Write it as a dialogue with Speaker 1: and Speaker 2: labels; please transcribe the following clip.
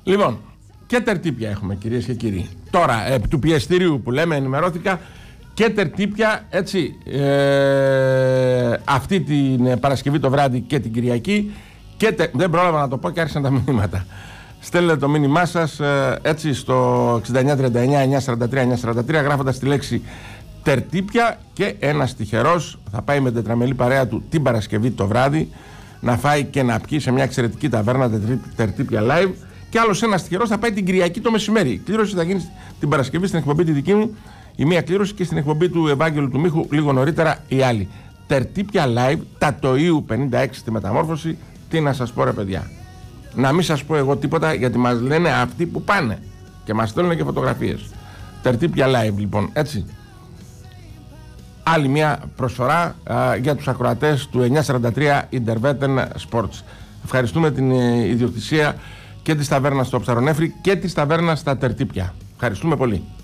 Speaker 1: Λοιπόν, και τερτύπια έχουμε, κυρίες και κύριοι. Τώρα, επί του πιεστηρίου που λέμε, ενημερώθηκα, και τερτύπια, έτσι, αυτή την Παρασκευή το βράδυ και την Κυριακή. Και δεν πρόλαβα να το πω και άρχισαν τα μηνύματα. Στέλνετε το μήνυμά σας έτσι στο 6939-943-943 γράφοντας τη λέξη τερτύπια, και ένας τυχερός θα πάει με τετραμελή παρέα του την Παρασκευή το βράδυ να φάει και να πιει σε μια εξαιρετική ταβέρνα τερτύπια live, και άλλος ένας τυχερός θα πάει την Κυριακή το μεσημέρι. Η κλήρωση θα γίνει την Παρασκευή στην εκπομπή τη δική μου, η μία κλήρωση, και στην εκπομπή του Ευάγγελου του Μίχου λίγο νωρίτερα η άλλη. Τερτύπια live, Τατοΐου 56 στη Μεταμόρφωση. Τι να σας πω ρε παιδιά, να μην σας πω εγώ τίποτα, γιατί μας λένε αυτοί που πάνε και μας στέλνουν και φωτογραφίες. Τερτύπια live λοιπόν, έτσι. Άλλη μια προσφορά για τους ακροατές του 943 Intervetten Sports. Ευχαριστούμε την ιδιοκτησία και της ταβέρνας στο Ψαρονέφρι και της ταβέρνας στα Τερτύπια. Ευχαριστούμε πολύ.